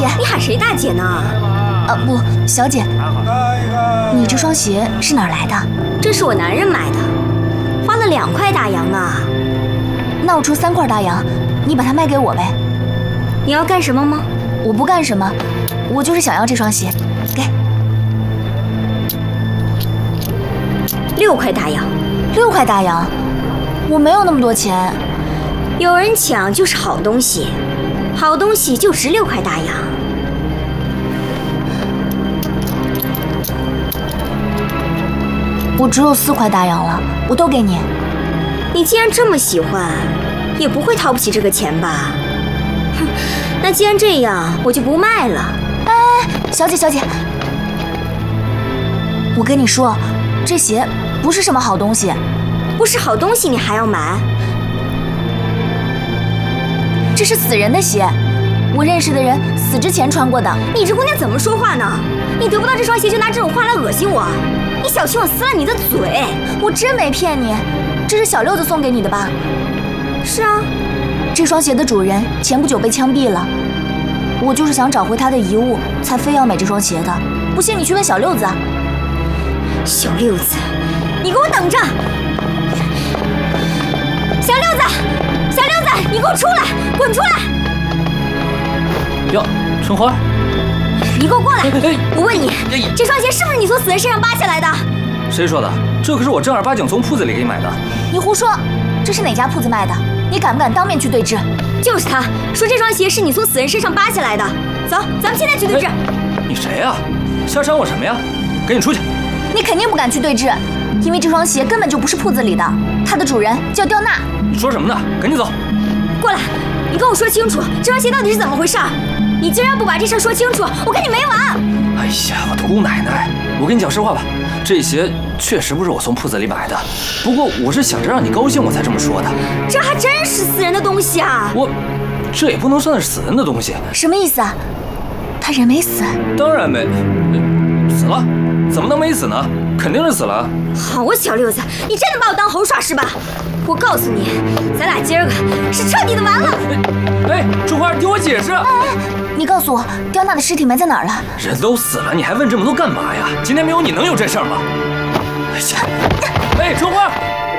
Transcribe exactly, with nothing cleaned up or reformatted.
姐， 你喊谁大姐呢？ 啊不，小姐，你这双鞋是哪儿来的？ 这是我男人买的，花了两块大洋呢。 那我出三块大洋，你把它卖给我呗。 你要干什么吗？ 我不干什么，我就是想要这双鞋，给。 六块大洋。 六块大洋，我没有那么多钱。 有人抢就是好东西，好东西就值六块大洋。 我只有四块大洋了，我都给你。 你既然这么喜欢，也不会掏不起这个钱吧？哼，那既然这样，我就不卖了。 哎，小姐，小姐，我跟你说，这鞋不是什么好东西。 不是好东西，你还要买？ 这是死人的鞋，我认识的人死之前穿过的。 你这姑娘怎么说话呢？你得不到这双鞋就拿这种话来恶心我，你小心我撕了你的嘴！ 我真没骗你，这是小六子送给你的吧？ 是啊， 这双鞋的主人前不久被枪毙了，我就是想找回他的遗物，才非要买这双鞋的。不信你去问小六子。 小六子，你给我等着！小六子，小六子，你给我出来，滚出来！ 哟，春花， 你给我过来！我问你，这双鞋是不是你从死人身上扒下来的？ 谁说的？这可是我正儿八经从铺子里给你买的。 你胡说！这是哪家铺子卖的？你敢不敢当面去对质？ 就是他说这双鞋是你从死人身上扒下来的。走，咱们现在去对质。 你谁呀？瞎闪我什么呀？赶紧出去！ 你肯定不敢去对质，因为这双鞋根本就不是铺子里的，它的主人叫刁娜。 你说什么呢？赶紧走！ 过来，你跟我说清楚，这双鞋到底是怎么回事？你既然不把这事说清楚，我跟你没完！ 哎呀，我的姑奶奶！我跟你讲实话吧，这鞋确实不是我从铺子里买的，不过我是想着让你高兴，我才这么说的。 这还真是死人的东西啊！ 我，这也不能算是死人的东西。 什么意思啊？他人没死？ 当然没，死了，怎么能没死呢？肯定是死了。 好啊，小六子，你真的把我当猴耍是吧？我告诉你，咱俩今儿个是彻底的完了。 哎，春花，听我解释。 哎，你告诉我，刁娜的尸体埋在哪儿了？ 人都死了，你还问这么多干嘛呀？今天没有你能有这事儿吗？哎呀，哎，春花，